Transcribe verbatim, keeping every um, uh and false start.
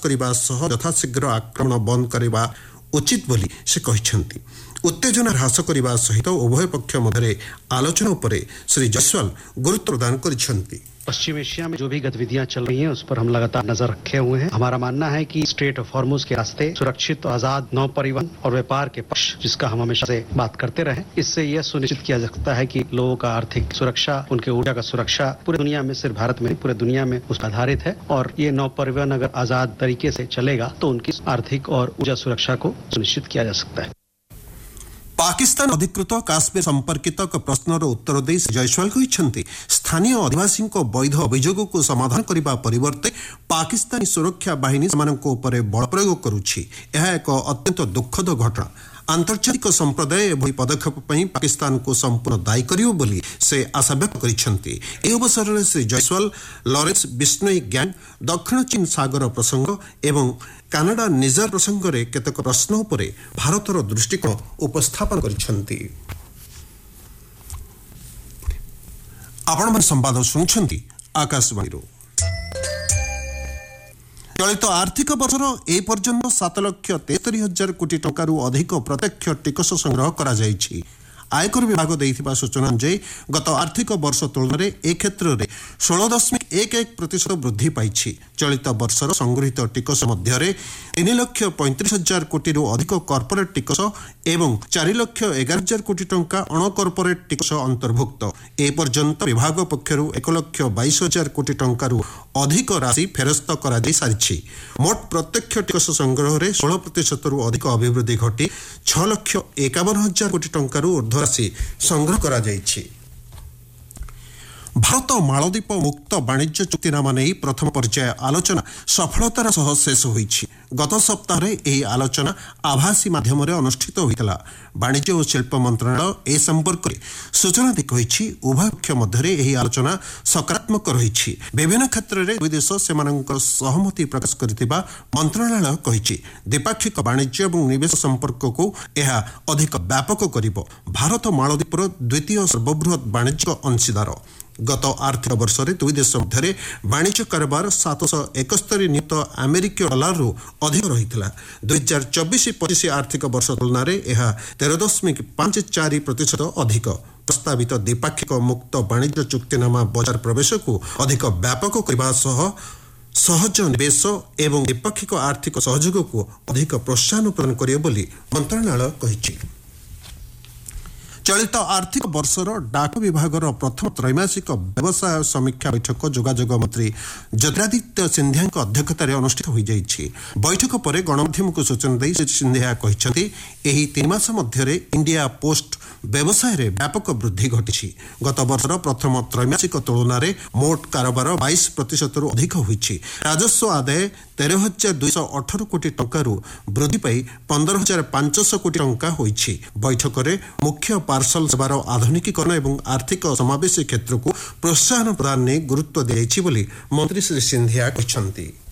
କରିବା ସହ ଯଥାଶୀଘ୍ର ଆକ୍ରମଣ ବନ୍ଦ କରିବା उचित बोली से कहिसेंती। उत्तेजना ह्रास करने सहित उभय पक्ष मध्य आलोचना उपरे श्री जायसवाल गुरुत्व प्रदान करिसेंती। पश्चिम एशिया में जो भी गतिविधियां चल रही हैं उस पर हम लगातार नजर रखे हुए हैं। हमारा मानना है कि स्ट्रेट ऑफ हॉर्मुज के रास्ते सुरक्षित आजाद नौ परिवहन और व्यापार के पक्ष जिसका हम हमेशा से बात करते रहे, इससे यह सुनिश्चित किया जा सकता है कि लोगों का आर्थिक सुरक्षा, उनके ऊर्जा का सुरक्षा पूरे दुनिया में, सिर्फ भारत में पूरे दुनिया में उस पर आधारित है। और ये नौ परिवहन अगर आजाद तरीके से चलेगा तो उनकी आर्थिक और ऊर्जा सुरक्षा को सुनिश्चित किया जा सकता है। पाकिस्तान अधिकृत काश्मीर संपर्कित प्रश्नर उत्तर दे जयसवाल कहते स्थानीय आदिवासी वैध अभियोग को समाधान करने परिवर्ते पाकिस्तानी सुरक्षा बाहिनी से बल प्रयोग करुछि। यह एक अत्यंत दुखद घटना। आंतर्जातिक संप्रदाय एभली पदक्षेप पर पाकिस्तान को संपूर्ण दायी करियो बोली से आशा व्यक्त करिसेंती। ए अवसर में श्री जयसवाल लॉरेंस बिश्नोई गैंग, दक्षिण चीन सागर प्रसंग एवं कानाडा निजार प्रसंग में केतक प्रश्न उपरे भारतर दृष्टिकोण उपस्थापन करिसेंती। आपण मन संवाद सुनुछंती आकाशवाणी। चलित आर्थिक वर्षर ए पर्यंत सात लक्ष तेस्तरी हजार कोटी टंकारु अधिक प्रत्यक्ष टिकस संग्रह करा जायछि। आयकर विभाग देइथिबा सूचना अनुसार गत आर्थिक वर्ष तुलन में ए क्षेत्र में षोल दशमिक एक एक प्रतिशत वृद्धि पाइछि। चलित वर्षर संगृहीत टिकस मध्य तीन लक्ष पैंतीस हजार कोटी अधिक कॉर्पोरेट टिकस एवं चार लक्ष एगार हजार कोटी टंका अण कॉर्पोरेट टिकस अंतर्भुक्त। ए पर्यंत विभाग पक्षरु एक लक्ष बाईस हजार कोटी टंकारु अधिक राशि फेरस्त करा जाय सारिछि। मोट प्रत्यक्ष टिकस संग्रह में षोल प्रतिशत अधिक अभिवृद्धि घटी छह लक्ष एकावन हजार कोटी टंकारु ऊर्ध्व राशि संग्रह करा जायछि। भारत मालदीप मुक्त वाणिज्य चुक्तिनामा नहीं प्रथम पर्याय आलोचना सफलतार सह शेष होईछि। गत सप्ताह यह आलोचना आभासी माध्यम अनुष्ठित होता। वाणिज्य और शिल्प मंत्रणालय ए संपर्क में सूचना दी कही उभय पक्ष मध्य यह आलोचना सकारात्मक रही। विभिन्न क्षेत्र में दुई देश से सहमति प्रकाश करथिबा मंत्रणालय कही द्विपाक्षिक वाणिज्य और निवेश संपर्क को यह अधिक व्यापक करिबो। भारत मालदीपर द्वितीय सर्वबृहत वाणिज्य अंशीदार। गत आर्थिक वर्ष में दुई देश मध्य वाणिज्य कारोबार सात सौ एकस्तरी नियुत अमेरिकीय डॉलर रु अधिक रही। दुई हजार चौबीस पचिश आर्थिक वर्ष तुलन में यह तेरह दशमिक पांच चार प्रतिशत अधिक। प्रस्तावित द्विपाक्षिक मुक्त वाणिज्य चुक्तिनामा बजार प्रवेश को अधिक व्यापक करने सह सहज निवेश एवं द्विपाक्षिक आर्थिक सहयोग को अधिक प्रोत्साहन प्रदान करियो बोली मंत्रणालय कहिछि। चलित आर्थिक वर्षर डाक विभागर प्रथम त्रैमासिक व्यवसाय समीक्षा बैठक जोगाजोग मंत्री ज्योतिरादित्य सिंधिया अध्यक्षतार अनुष्ठित हो जाइछि। बैठक पर गणमाध्यम को सूचना दी श्री सिंधिया कहते एही तीन मास मध्य इंडिया पोस्ट व्यवसाय रे व्यापक वृद्धि घटी। गत वर्षर प्रथम त्रैमासिक तुलन में मोट कारोबार बाईस प्रतिशत अधिक होइछि। राजस्व आदाय तेरह हजार दुईश अठर कोटी टंकारु वृद्धि पाई पंद्रह हजार पांचश कोटी टंका होइछि। बैठक में मुख्य पार्सल सेवार आधुनिकीकरण एवं आर्थिक समावेशी क्षेत्र को प्रोत्साहन प्रदान ने गुरुत्व दिया मंत्री श्री सिंधिया कहते।